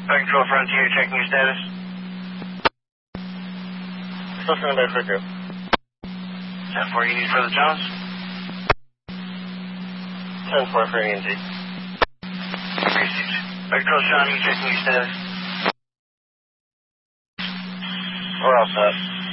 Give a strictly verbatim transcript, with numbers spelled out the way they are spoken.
Back Control Frontier, checking your status. Still sending back quicker. ten four, you need further Jones? ten four for E N T. Received. Back Control Sean, you checking your status? We're all set.